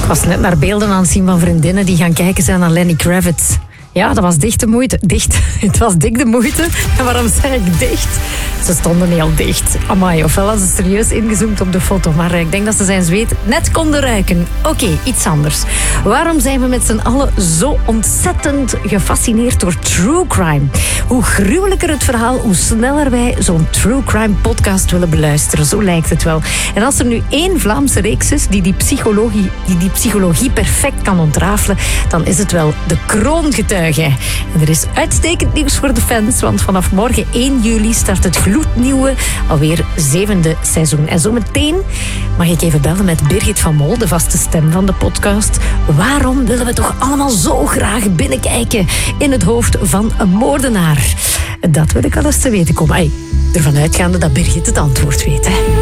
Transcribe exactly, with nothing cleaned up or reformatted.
Ik was net naar beelden aan het zien van vriendinnen die gaan kijken zijn naar Lenny Kravitz. Ja, dat was dicht de moeite. Dicht. Het was dik de moeite. En waarom zeg ik dicht? Ze stonden heel dicht. Amai, ofwel hadden ze serieus ingezoomd op de foto. Maar ik denk dat ze zijn zweet net konden ruiken. Oké, okay, iets anders. Waarom zijn we met z'n allen zo ontzettend gefascineerd door true crime? Hoe gruwelijker het verhaal, hoe sneller wij zo'n true crime podcast willen beluisteren. Zo lijkt het wel. En als er nu één Vlaamse reeks is die die psychologie, die, die psychologie perfect kan ontrafelen, dan is het wel De Kroongetuige. En er is uitstekend nieuws voor de fans, want vanaf morgen één juli start het gloednieuwe, alweer zevende seizoen. En zometeen mag ik even bellen met Birgit van Mol, de vaste stem van de podcast. Waarom willen we toch allemaal zo graag binnenkijken in het hoofd van een moordenaar? Dat wil ik wel eens te weten komen. Ay, ervan uitgaande dat Birgit het antwoord weet, hè.